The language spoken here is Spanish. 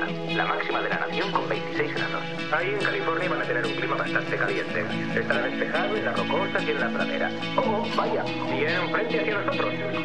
Nevada, la máxima de la nación con 26 grados. Ahí en California van a tener un clima bastante caliente. Estará despejado en las rocosas y en la pradera. Oh, vaya. Bien frente hacia nosotros.